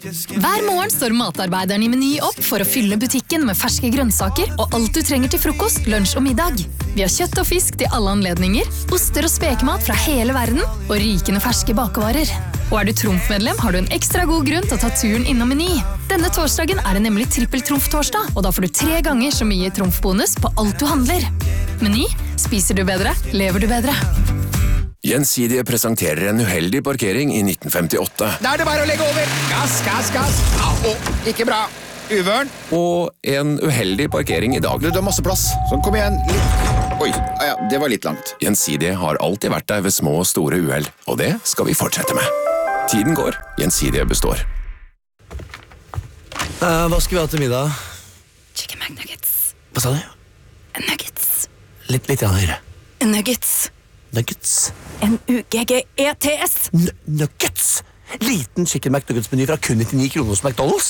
Hver morgen står matarbeiderne i Meny opp for å fylle butikken med ferske grønnsaker og alt du trenger til frokost, lunsj og middag. Vi har kjøtt og fisk til alle anledninger, oster og spekemat fra hele verden og rykende ferske bakevarer. Og er du Trumf-medlem, har du en ekstra god grunn til å ta turen innom Meny. Denne torsdagen er det nemlig trippel-Trumf-torsdag, og da får du 3 ganger så mye Trumf-bonus på alt du handler. Meny, spiser du bedre, lever du bedre. Gjensidige presenterer en uheldig parkering i 1958. Da er det bare å legge over. Gass, gass, gass. Ikke bra. Uvørn. Og en uheldig parkering i dag. Du har masse plass. Sånn, kom igjen. Litt. Oi, ja, det var litt langt. Gjensidige har alltid vært der ved små og store uheld, og det skal vi fortsette med. Tiden går, Gjensidige består. Hva skal vi ha til middag? Chicken McNuggets. Hva sa du? Nuggets. Litt høyere. Nuggets. Nuggets. N-U-G-G-E-T-S. Nuggets! Liten chicken McNuggets-meny fra kun 99 kroner hos McDonald's.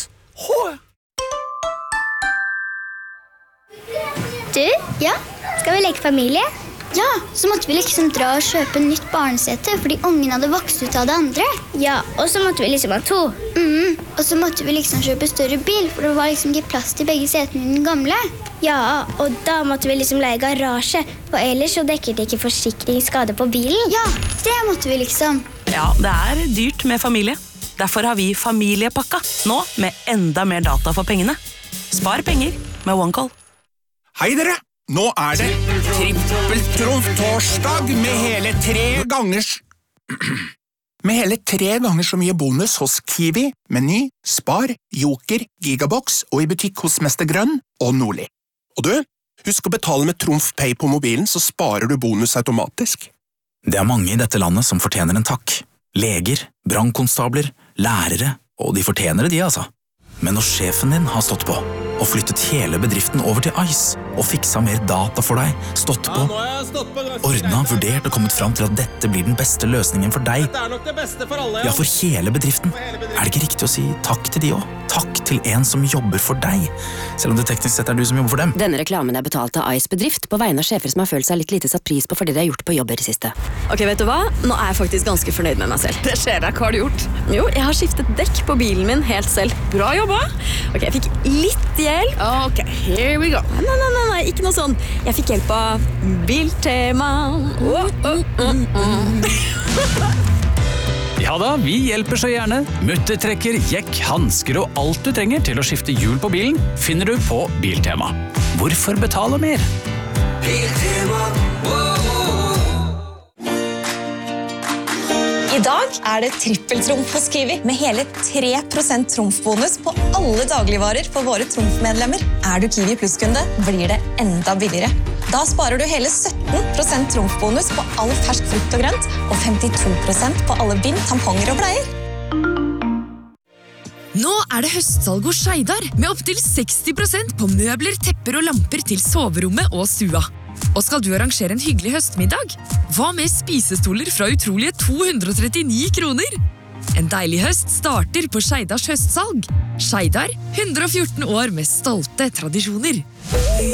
Du, ja, skal vi leke familie? Ja, så måtte vi liksom dra og kjøpe nytt barnesete, fordi ungen hadde vokst ut av det andre. Ja, og så måtte vi liksom ha 2. Og så måtte vi liksom kjøpe større bil, for det var liksom ikke plass til begge setene i den gamle. Ja, og da måtte vi liksom leie garasje, for ellers så dekket ikke forsikringsskade på bilen. Ja, det måtte vi liksom. Ja, det er dyrt med familie. Derfor har vi familiepakka, nå med enda mer data for pengene. Spar penger med OneCall. Hei dere! Nå er det trippel-Trumf-torsdag med hele 3 ganger så mye bonus hos Kiwi, Meny, Spar, Joker, Gigabox og i butikk hos Mester Grønn og Nordli. Og du, husk å betale med Trumf Pay på mobilen, så sparer du bonus automatisk. Det er mange i dette landet som fortjener en takk. Leger, brannkonstabler, lærere, og de fortjener det de, altså. Men når sjefen din har stått på, og flyttet hele bedriften over til Ice, og fiksa mer data for deg, stått på, ordna, vurdert og kommet fram til at dette blir den beste løsningen for deg. Dette er nok det beste for alle, ja. Ja, for hele bedriften. Er det ikke riktig å si takk til de også? Takk til en som jobber for deg, selv om det teknisk sett er du som jobber for dem. Denne reklamen er betalt av Ice bedrift på vegne av sjefer som har følt seg litt lite satt pris på fordi de har gjort på jobber i siste. Ok, vet du hva? Nå er jeg faktisk ganske fornøyd med meg selv. Det skjer deg, hva har du gjort? Jo, jeg har skiftet dekk på bilen min helt selv. Bra jobba! Ok, jeg fikk litt hjelp. Ok, here we go. Nei, ikke noe sånn. Jeg fikk hjelp av Biltema. Ja da, vi hjelper så gjerne. Muttertrekker, jekk, hansker og alt du trenger til å skifte hjul på bilen, finner du på Biltema. Hvorfor betale mer? Biltema. I dag er det trippel-Trumf hos Kiwi, med hele 3% Trumf-bonus på alle dagligvarer for våre Trumf-medlemmer. Er du Kiwi Plus-kunde, blir det enda billigere. Da sparer du hele 17% Trumf-bonus på all fersk frukt og grønt, og 52% på alle bind, tamponger og bleier. Nå er det høstsalg hos Skeidar, med opp til 60% på møbler, tepper og lamper til soverommet og stua. Og skal du arrangere en hyggelig høstmiddag? Hva med spisestoler fra utrolige 239 kroner? En deilig høst starter på Skeidars høstsalg. Skeidar, 114 år med stolte tradisjoner.